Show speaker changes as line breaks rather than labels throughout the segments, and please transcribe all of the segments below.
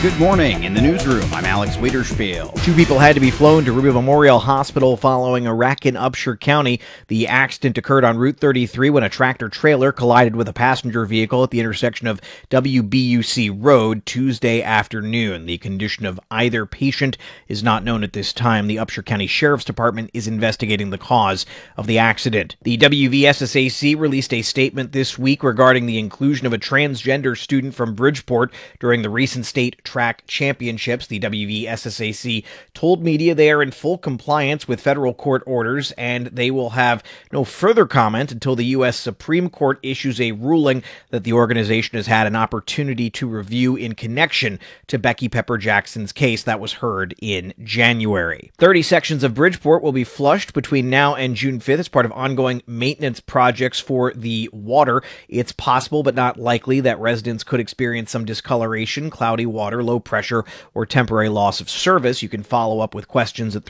Good morning. In the newsroom, I'm Alex Wiederspiel.
Two people had to be flown to Ruby Memorial Hospital following a wreck in Upshur County. The accident occurred on Route 33 when a tractor-trailer collided with a passenger vehicle at the intersection of WBUC Road Tuesday afternoon. The condition of either patient is not known at this time. The Upshur County Sheriff's Department is investigating the cause of the accident. The WVSSAC released a statement this week regarding the inclusion of a transgender student from Bridgeport during the recent state track championships. The WVSSAC told media they are in full compliance with federal court orders, and they will have no further comment until the U.S. Supreme Court issues a ruling that the organization has had an opportunity to review in connection to Becky Pepper Jackson's case that was heard in January. 30 sections of Bridgeport will be flushed between now and June 5th as part of ongoing maintenance projects for the water. It's possible but not likely that residents could experience some discoloration, cloudy water, low pressure, or temporary loss of service. You can follow up with questions at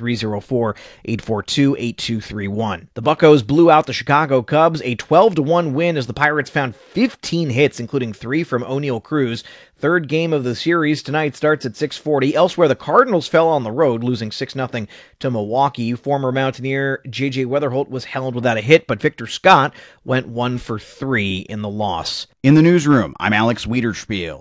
304-842-8231. The Buccos blew out the Chicago Cubs, a 12-1 win as the Pirates found 15 hits, including 3 from O'Neal Cruz. Third game of the series tonight starts at 6:40. Elsewhere, the Cardinals fell on the road, losing 6-0 to Milwaukee. Former Mountaineer J.J. Weatherholt was held without a hit, but Victor Scott went 1 for 3 in the loss.
In the newsroom, I'm Alex Wiederspiel.